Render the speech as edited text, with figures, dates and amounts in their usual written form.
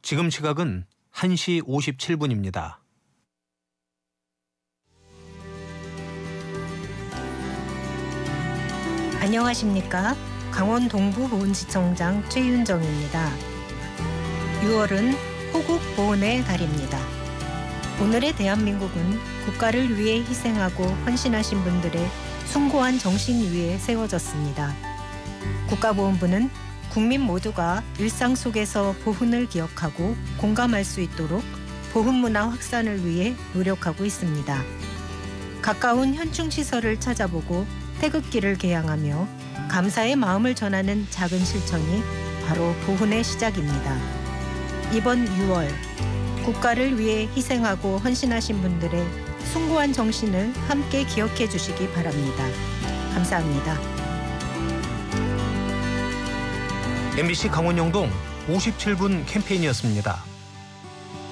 지금 시각은 1시 57분입니다. 안녕하십니까? 강원 동부보훈지청장 최윤정입니다. 6월은 호국보훈의 달입니다. 오늘의 대한민국은 국가를 위해 희생하고 헌신하신 분들의 숭고한 정신 위에 세워졌습니다. 국가보훈부는 국민 모두가 일상 속에서 보훈을 기억하고 공감할 수 있도록 보훈문화 확산을 위해 노력하고 있습니다. 가까운 현충시설을 찾아보고 태극기를 개양하며 감사의 마음을 전하는 작은 실천이 바로 보훈의 시작입니다. 이번 6월 국가를 위해 희생하고 헌신하신 분들의 숭고한 정신을 함께 기억해 주시기 바랍니다. 감사합니다. MBC 강원영동 57분 캠페인이었습니다.